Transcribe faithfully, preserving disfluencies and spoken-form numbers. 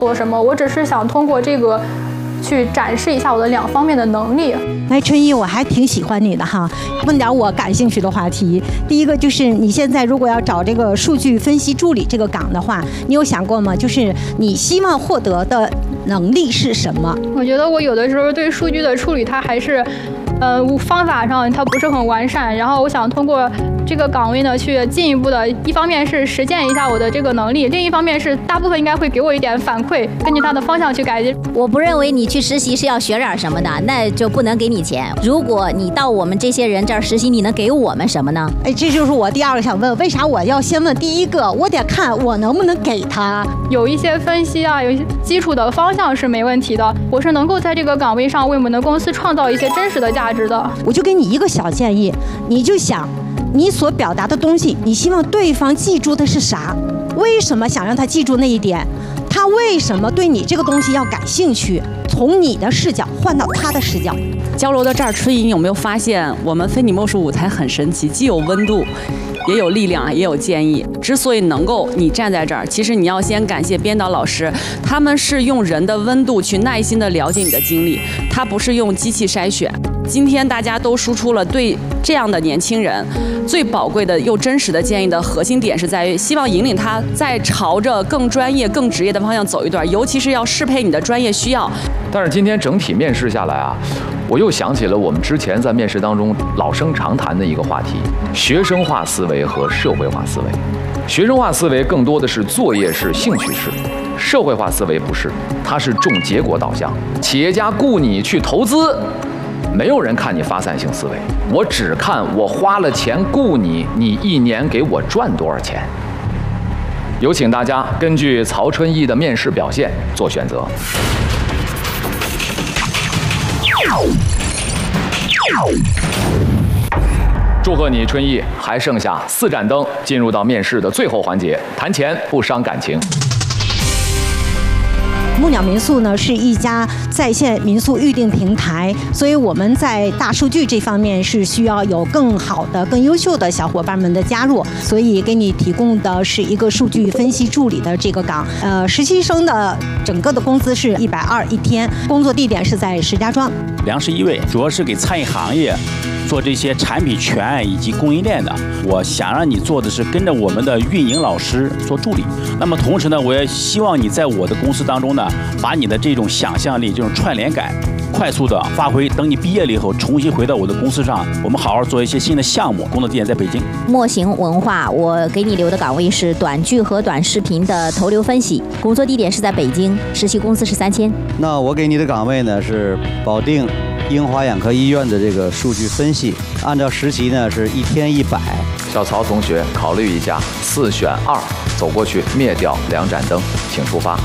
做什么，我只是想通过这个去展示一下我的两方面的能力。 哎，春一，我还挺喜欢你的哈。问点我感兴趣的话题。第一个就是你现在如果要找这个数据分析助理这个岗的话，你有想过吗？就是你希望获得的能力是什么？ 我觉得我有的时候对数据的处理，它还是，呃，方法上它不是很完善。然后我想通过这个岗位呢，去进一步的，一方面是实践一下我的这个能力，另一方面是大部分应该会给我一点反馈，根据它的方向去改进。 我不认为你去实习是要学点什么的，那就不能给你钱。如果你到我们这些人这儿实习，你能给我们什么呢？ 哎，这就是我第二个想问，为啥我要先问第一个？我得看我能不能给他。 有一些分析啊，有一些基础的方向是没问题的，我是能够在这个岗位上为我们的公司创造一些真实的价值的。 我就给你一个小建议，你就想你所表达的东西，你希望对方记住的是啥？为什么想让他记住那一点？他为什么对你这个东西要感兴趣？从你的视角换到他的视角。 交流到这儿，春怡，你有没有发现我们非你莫属舞台很神奇，既有温度，也有力量，也有建议。之所以能够你站在这儿，其实你要先感谢编导老师，他们是用人的温度去耐心的了解你的经历，他不是用机器筛选。今天大家都输出了对这样的年轻人最宝贵的又真实的建议的核心点是在于，希望引领他在朝着更专业、更职业的方向走一段，尤其是要适配你的专业需要。 但是今天整体面试下来啊，我又想起了我们之前在面试当中老生常谈的一个话题：学生化思维和社会化思维。学生化思维更多的是作业式、兴趣式，社会化思维不是，它是重结果导向。企业家雇你去投资，没有人看你发散性思维，我只看我花了钱雇你，你一年给我赚多少钱。有请大家根据曹春义的面试表现做选择。祝贺你，春义，还剩下四盏灯，进入到面试的最后环节，谈钱不伤感情。 木鸟民宿呢是一家在线民宿预订平台，所以我们在大数据这方面是需要有更好的、更优秀的小伙伴们的加入，所以给你提供的是一个数据分析助理的这个岗。呃，实习生的整个的工资是一百二一天，工作地点是在石家庄。 梁氏一位主要是给餐饮行业做这些产品权以及供应链的。我想让你做的是跟着我们的运营老师做助理。那么同时呢，我也希望你在我的公司当中呢，把你的这种想象力、这种串联感快速的发挥。等你毕业了以后，重新回到我的公司上，我们好好做一些新的项目。工作地点在北京。 墨行文化，我给你留的岗位是短剧和短视频的投流分析，工作地点是在北京，实习工资是三千。 那我给你的岗位呢是保定英华眼科医院的这个数据分析，按照实习呢是一天一百。 小曹同学，考虑一下，四选二，走过去灭掉两盏灯，请出发。